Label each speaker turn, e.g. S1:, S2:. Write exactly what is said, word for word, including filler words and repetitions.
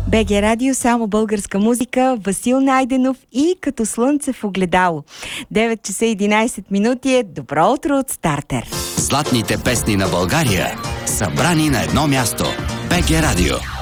S1: БГ Радио, само българска музика, Васил Найденов и Като слънце в огледало. девет часа и единайсет минути е добро утро от Стартер.
S2: Златните песни на България, събрани на едно място. БГ Радио.